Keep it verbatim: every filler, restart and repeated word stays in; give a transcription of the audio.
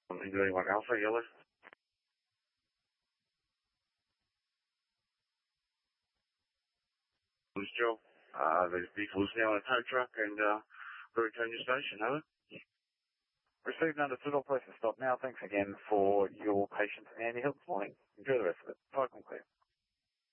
Into anyone Alpha, yellow. This is Joe. Uh, the vehicle is now in a tow truck and, uh, we'll return your station, over. Received, understood, all process stop now. Thanks again for your patience and your help this morning.